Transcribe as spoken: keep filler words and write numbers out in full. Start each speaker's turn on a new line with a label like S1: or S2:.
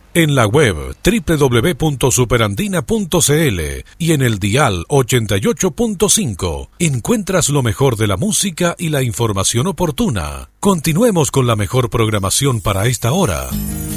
S1: En la web doble u doble u doble u punto superandina punto c l y en el dial ochenta y ocho punto cinco encuentras lo mejor de la música y la información oportuna. Continuemos con la mejor programación para esta hora.